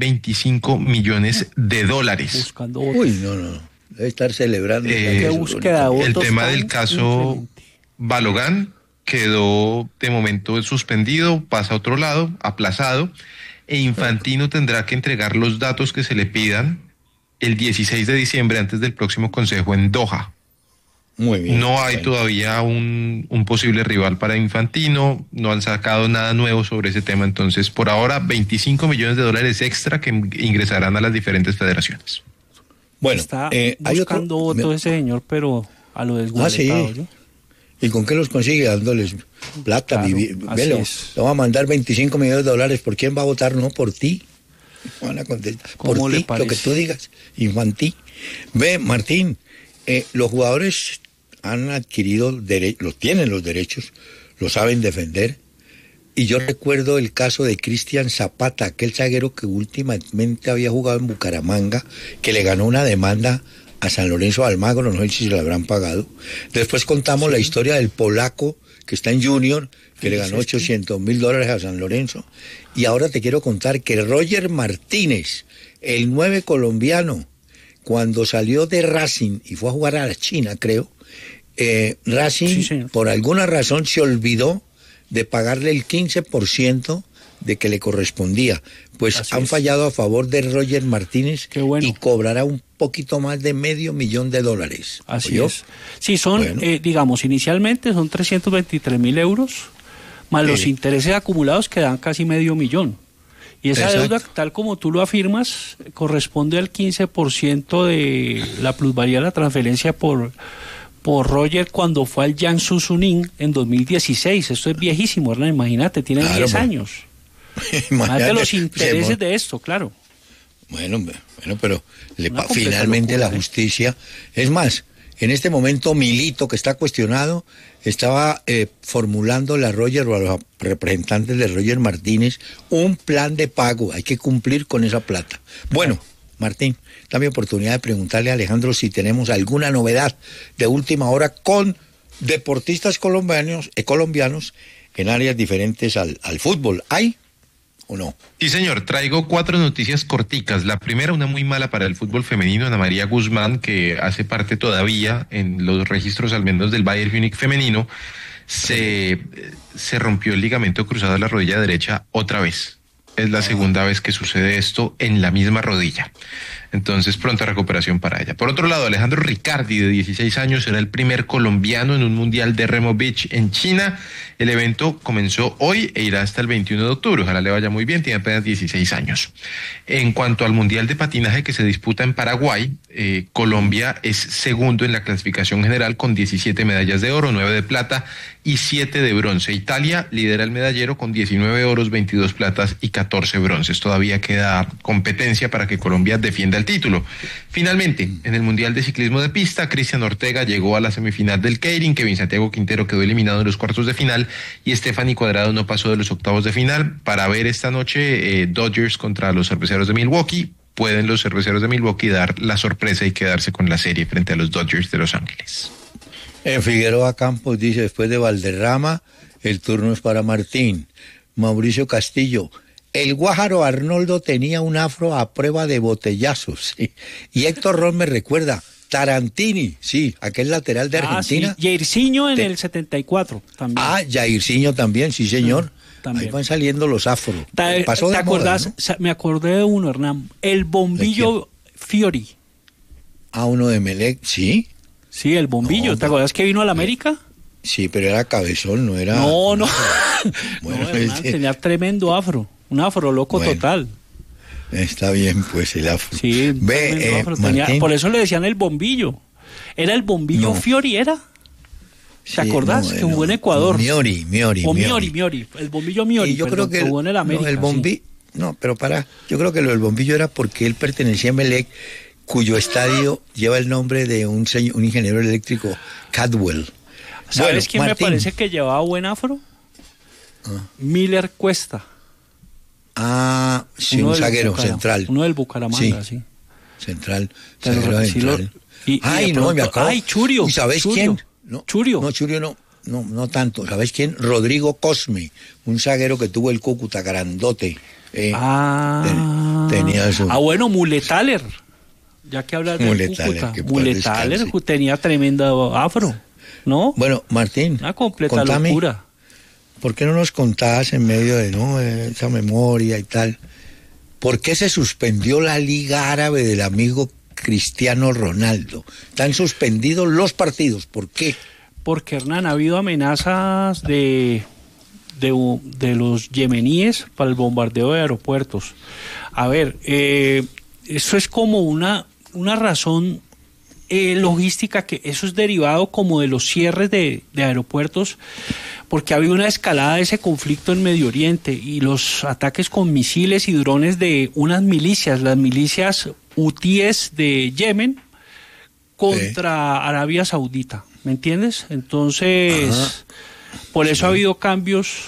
25 millones de dólares. Buscando votos. Uy, no. Debe estar celebrando. Qué búsqueda de votos. El tema tan del caso impresionante. Balogan quedó de momento suspendido, pasa a otro lado, aplazado, e Infantino tendrá que entregar los datos que se le pidan el 16 de diciembre antes del próximo consejo en Doha. Muy bien. No hay bueno. todavía un posible rival para Infantino, no han sacado nada nuevo sobre ese tema, entonces por ahora 25 millones de dólares extra que ingresarán a las diferentes federaciones. Bueno, Está hay buscando votos ese señor, pero a lo desgualetado, sí. ¿no? ¿Y con qué los consigue? Dándoles plata. Claro, Velo, es. te va a mandar 25 millones de dólares. ¿Por quién va a votar? No, por ti. Van a contestar. Por ¿Cómo le ti, parece? lo que tú digas. Infantí. Ve, Martín, los jugadores han adquirido los tienen los derechos, lo saben defender. Y yo recuerdo el caso de Cristian Zapata, aquel zaguero que últimamente había jugado en Bucaramanga, que le ganó una demanda a San Lorenzo de Almagro, no sé si se la habrán pagado. Después contamos la historia del polaco que está en Junior, que le ganó $800,000 a San Lorenzo. Y ahora te quiero contar que Roger Martínez, el 9 colombiano, cuando salió de Racing y fue a jugar a la China, creo, Racing por alguna razón se olvidó de pagarle el 15% de que le correspondía. Pues así han fallado a favor de Roger Martínez. Qué bueno. Y cobrará un poquito más de $500,000. Así ¿Oyó? es. Sí, son, Bueno. digamos, inicialmente son 323.000 euros, más los intereses acumulados que dan casi $500,000. Y esa Exacto. deuda, tal como tú lo afirmas, corresponde al 15% de la plusvalía de la transferencia por Roger cuando fue al Jiangsu Suning en 2016. Esto es viejísimo, Hernán, imagínate, tiene Claro, 10 pero- años. Imagínate, Más de los se intereses mo- de esto, claro. Bueno, pero Una completa finalmente locura, la justicia... Es más, en este momento Milito, que está cuestionado, estaba formulando a Roger o a los representantes de Roger Martínez un plan de pago. Hay que cumplir con esa plata. Bueno, Martín, dame oportunidad de preguntarle a Alejandro si tenemos alguna novedad de última hora con deportistas colombianos en áreas diferentes al fútbol. ¿Hay o no? Sí, señor, traigo 4 noticias corticas. La primera, una muy mala para el fútbol femenino. Ana María Guzmán, que hace parte todavía en los registros al menos del Bayern Múnich femenino, se rompió el ligamento cruzado de la rodilla derecha otra vez. Es la segunda vez que sucede esto en la misma rodilla. Entonces, pronta recuperación para ella. Por otro lado, Alejandro Riccardi, de 16 años, será el primer colombiano en un mundial de remo beach en China. El evento comenzó hoy e irá hasta el 21 de octubre. Ojalá le vaya muy bien, tiene apenas 16 años. En cuanto al mundial de patinaje que se disputa en Paraguay, Colombia es segundo en la clasificación general con 17 medallas de oro, 9 de plata y 7 de bronce. Italia lidera el medallero con 19 oros, 22 platas y 14 bronces. Todavía queda competencia para que Colombia defienda el título. Finalmente, en el Mundial de Ciclismo de Pista, Cristian Ortega llegó a la semifinal del Keirin, Kevin Santiago Quintero quedó eliminado en los cuartos de final y Stephanie Cuadrado no pasó de los octavos de final. Para ver esta noche Dodgers contra los Cerveceros de Milwaukee, pueden los Cerveceros de Milwaukee dar la sorpresa y quedarse con la serie frente a los Dodgers de Los Ángeles. Figueroa Campos dice, después de Valderrama, el turno es para Martín. Mauricio Castillo, el Guájaro Arnoldo tenía un afro a prueba de botellazos. Sí. Y Héctor Ron me recuerda, Tarantini, sí, aquel lateral de Argentina. Sí. Jairzinho en el 74 también. Jairzinho también, sí señor. También. Ahí van saliendo los afros. Pasó ¿Te de acordás? moda, ¿no? Me acordé de uno, Hernán. El Bombillo Fiori. Uno de Melec, sí. Sí, el Bombillo. No, ¿Te acordás que vino a la América? Sí, pero era cabezón, no era... No. Bueno, No, Hernán, tenía tremendo afro. Un afro loco Bueno. total. Está bien, pues el afro. Sí, Ve, afro tenía, Martín, por eso le decían el Bombillo. ¿Era el Bombillo No. Fiori, era? ¿Te acordás? Que jugó en Ecuador. Miori. El Bombillo Miori, Y yo creo que jugó en el América. yo creo que lo del Bombillo era porque él pertenecía a Melec, cuyo estadio lleva el nombre de un ingeniero eléctrico, Cadwell. ¿Sabes quién Martín. me parece que llevaba buen afro? Miller Cuesta. Sí, un zaguero central. Uno del Bucaramanga, sí. Central, Pero zaguero sí central. y de No, pronto- me acabo. Ay, Churio. ¿Y sabes quién? No, Churio. No, Churio no tanto. ¿Sabes quién? Rodrigo Cosme, un zaguero que tuvo el Cúcuta, grandote. tenía su... bueno, Muletaler, ya que hablas de Cúcuta. Muletaler tenía tremenda afro, ¿no? Bueno, Martín, una completa contame, locura. ¿Por qué no nos contabas en medio de esa memoria y tal? ¿Por qué se suspendió la Liga Árabe del amigo Cristiano Ronaldo? Están suspendidos los partidos, ¿por qué? Porque, Hernán, ha habido amenazas de los yemeníes para el bombardeo de aeropuertos. A ver, eso es como una razón logística, que eso es derivado como de los cierres de aeropuertos, porque ha habido una escalada de ese conflicto en Medio Oriente y los ataques con misiles y drones de unas milicias, las milicias hutíes de Yemen contra Arabia Saudita, ¿me entiendes? Entonces, por eso ha habido cambios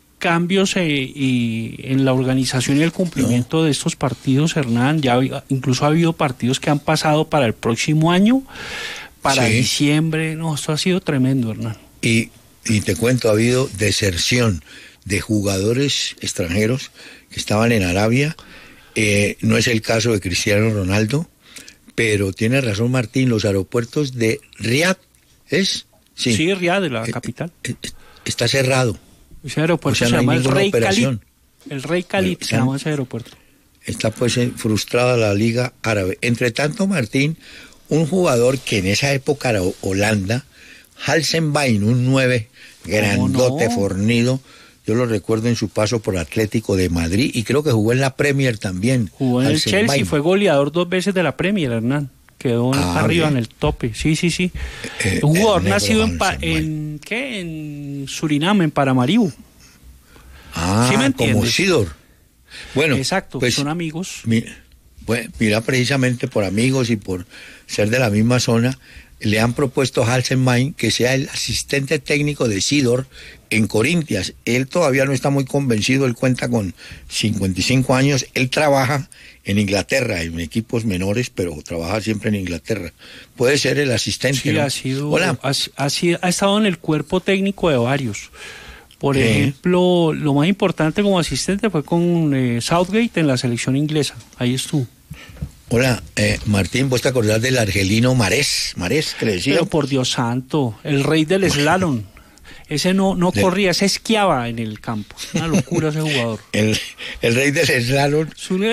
en la organización y el cumplimiento de estos partidos, Hernán. Incluso ha habido partidos que han pasado para el próximo año, para diciembre. No, esto ha sido tremendo, Hernán. Y te cuento, ha habido deserción de jugadores extranjeros que estaban en Arabia. No es el caso de Cristiano Ronaldo, pero tiene razón Martín, los aeropuertos de Riad, ¿es? Sí, Riad, de la capital. Está cerrado. Ese aeropuerto se llama el Rey Khalid. El Rey Khalid se llama ese aeropuerto. Está pues frustrada la Liga Árabe. Entre tanto, Martín, un jugador que en esa época era Holanda, Halsenbein, un 9 grandote, fornido, yo lo recuerdo en su paso por Atlético de Madrid y creo que jugó en la Premier también. Jugó en el Chelsea, fue goleador 2 veces de la Premier, Hernán. Quedó arriba, en el tope. Sí. Un jugador nacido en Surinam, en Paramaribo. ¿Sí me entiendes? Como Sidor. Bueno, exacto, pues, son amigos. Mira, precisamente por amigos y por ser de la misma zona, le han propuesto a Halsenbein que sea el asistente técnico de Sidor en Corinthians. Él todavía no está muy convencido, él cuenta con 55 años, él trabaja en Inglaterra, en equipos menores, pero trabaja siempre en Inglaterra. Puede ser el asistente, sí, ¿no? Ha estado en el cuerpo técnico de varios. Por ejemplo, lo más importante como asistente fue con Southgate en la selección inglesa. Ahí estuvo. Hola, Martín, ¿vos te acordás del argelino Marés, que le decía? Pero por Dios santo, el rey del slalom. Ese no corría, ese esquiaba en el campo. Una locura ese jugador. El rey del slalom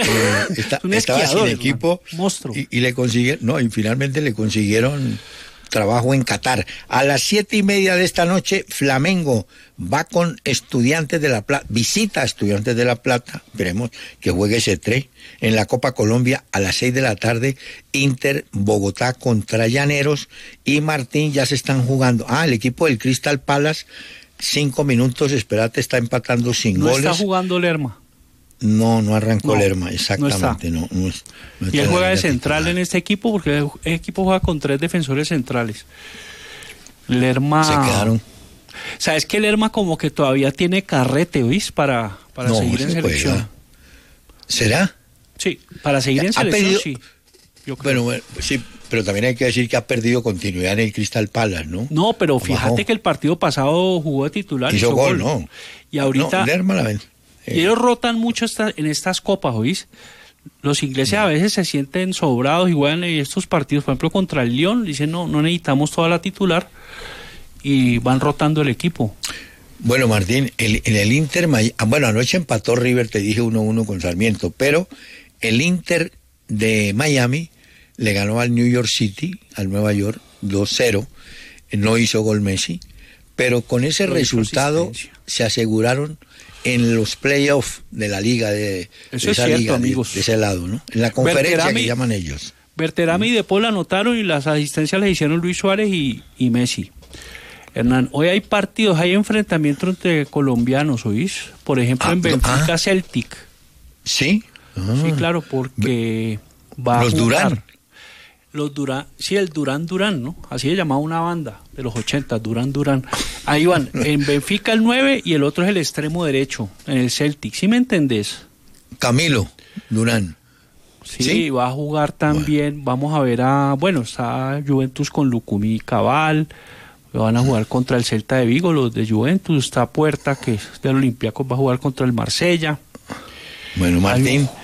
estaba sin equipo, monstruo. Y le consiguieron, y finalmente le consiguieron trabajo en Qatar. A las 7:30 de esta noche, Flamengo va con Estudiantes de La Plata, visita a Estudiantes de La Plata, veremos que juegue ese 3 en la Copa Colombia. A las 6 de la tarde, Inter Bogotá contra Llaneros, y Martín, ya se están jugando. El equipo del Crystal Palace, 5 minutos, espérate, está empatando sin goles. No está jugando Lerma. No arrancó Lerma, exactamente, no y él juega de central en este equipo, porque el equipo juega con 3 defensores centrales. Lerma... Se quedaron. ¿Sabes que Lerma como que todavía tiene carrete, oís? Para seguir en selección. ¿Será? Sí, para seguir en selección, sí. Yo creo. Bueno, sí, pero también hay que decir que ha perdido continuidad en el Crystal Palace, ¿no? No, pero fíjate que el partido pasado jugó de titular. Hizo gol, ¿no? Y ahorita... Lerma la ven. Y ellos rotan mucho en estas copas, ¿oís? Los ingleses a veces se sienten sobrados y juegan en estos partidos, por ejemplo, contra el Lyon, dicen no necesitamos toda la titular, y van rotando el equipo. Bueno, Martín, en el Inter, anoche empató River, te dije 1-1 con Sarmiento, pero el Inter de Miami le ganó al New York City, al Nueva York, 2-0, no hizo gol Messi, pero con ese resultado se aseguraron en los playoffs de la liga de ese lado, ¿no? En la conferencia que llaman ellos. Berterame y De Paul anotaron y las asistencias las hicieron Luis Suárez y Messi. Hernán, hoy hay partidos, hay enfrentamientos entre colombianos, ¿oís? Por ejemplo, en Benfica Celtic. ¿Sí? Sí, claro, porque va a jugar. Los Durán, sí, el Durán, ¿no? Así se llamaba una banda de los 80, Durán. Ahí van, en Benfica el 9 y el otro es el extremo derecho, en el Celtic. ¿Sí me entendés? Camilo Durán. Sí, va a jugar también. Bueno. Vamos a ver está Juventus con Lucumí y Cabal. Van a jugar contra el Celta de Vigo, los de Juventus. Está Puerta, que es del Olympiacos, va a jugar contra el Marsella. Bueno, Martín.